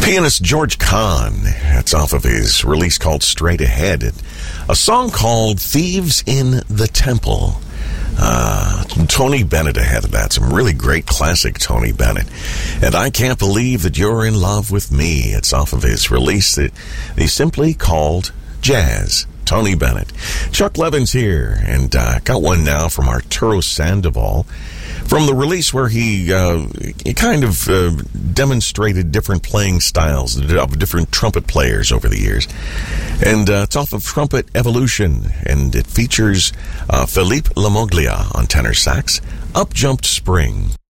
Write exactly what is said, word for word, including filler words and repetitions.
Pianist George Kahn, that's off of his release called Straight Ahead. A song called Thieves in the Temple. Uh, Tony Bennett ahead of that. Some really great classic Tony Bennett. And I Can't Believe That You're in Love with Me. It's off of his release that he simply called Jazz. Tony Bennett. Chuck Levin's here, and uh, got one now from Arturo Sandoval from the release where he, uh, he kind of uh, demonstrated different playing styles of different trumpet players over the years. And uh, it's off of Trumpet Evolution, and it features uh, Philippe Lamoglia on tenor sax, Up Jumped Spring.